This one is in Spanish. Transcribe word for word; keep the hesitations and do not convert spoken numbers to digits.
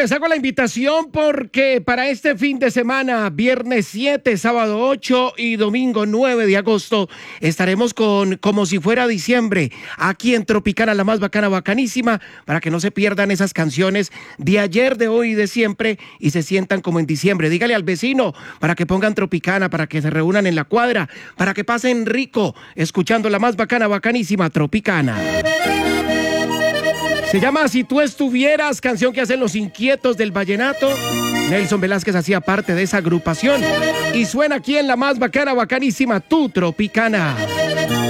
les hago la invitación porque para este fin de semana, viernes siete, sábado ocho y domingo nueve de agosto, estaremos con Como si fuera diciembre, aquí en Tropicana, la más bacana, bacanísima, para que no se pierdan esas canciones de ayer, de hoy y de siempre y se sientan como en diciembre. Dígale al vecino para que pongan Tropicana, para que se reúnan en la cuadra, para que pasen rico, escuchando la más bacana, bacanísima, Tropicana. Se llama Si tú estuvieras, canción que hacen Los Inquietos del Vallenato. Nelson Velázquez hacía parte de esa agrupación y suena aquí en la más bacana, bacanísima, tu Tropicana.